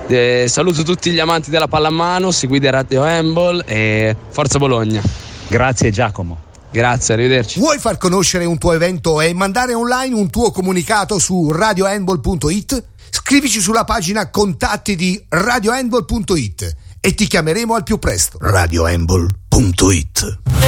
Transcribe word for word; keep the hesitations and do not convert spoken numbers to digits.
Eh, saluto tutti gli amanti della pallamano, seguite Radio Handball e forza Bologna. Grazie Giacomo. Grazie, arrivederci. Vuoi far conoscere un tuo evento e mandare online un tuo comunicato su radio handball punto it? Scrivici sulla pagina contatti di radio handball punto it e ti chiameremo al più presto. radio handball punto it